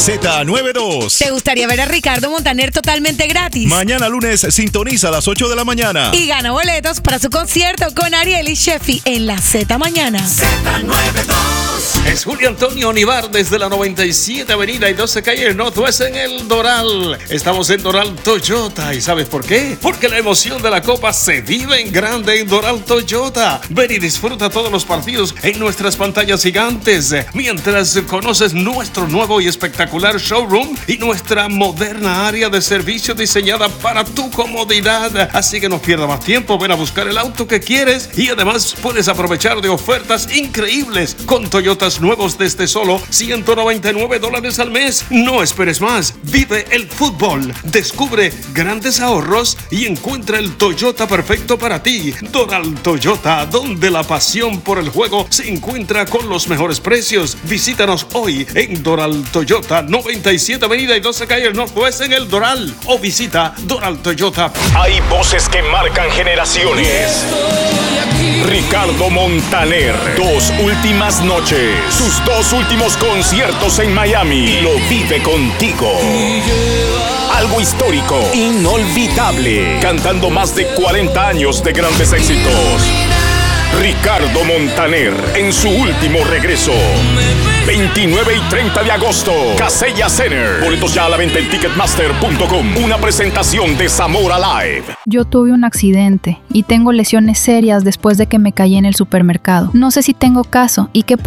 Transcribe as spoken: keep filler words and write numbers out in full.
Z noventa y dos. ¿Te gustaría ver a Ricardo Montaner totalmente gratis? Mañana lunes sintoniza a las ocho de la mañana. Y gana boletos para su concierto con Ariel y Sheffy en la Z Mañana. Z noventa y dos. Es Julio Antonio Onivar desde la noventa y siete Avenida y doce Calle Northwest en el Doral. Estamos en Doral Toyota. ¿Y sabes por qué? Porque la emoción de la Copa se vive en grande en Doral Toyota. Ven y disfruta todos los partidos en nuestras pantallas gigantes, mientras conoces nuestro nuevo y espectacular showroom y nuestra moderna área de servicio diseñada para tu comodidad. Así que no pierda más tiempo, ven a buscar el auto que quieres y además puedes aprovechar de ofertas increíbles con Toyotas nuevos desde solo ciento noventa y nueve dólares al mes. No esperes más, vive el fútbol, descubre grandes ahorros y encuentra el Toyota perfecto para ti. Doral Toyota, donde la pasión por el juego se encuentra con los mejores precios. Visítanos hoy en Doral Toyota, noventa y siete Avenida y doce Calle Northwest en el Doral, o visita Doral Toyota. Hay voces que marcan generaciones. Ricardo Montaner, dos últimas noches, sus dos últimos conciertos en Miami, lo vive contigo. Algo histórico, inolvidable, cantando más de cuarenta años de grandes éxitos. Ricardo Montaner en su último regreso. veintinueve y treinta de agosto, Casella Center. Boletos ya a la venta en ticketmaster punto com. Una presentación de Zamora Live. Yo tuve un accidente y tengo lesiones serias después de que me caí en el supermercado. No sé si tengo caso y qué puedo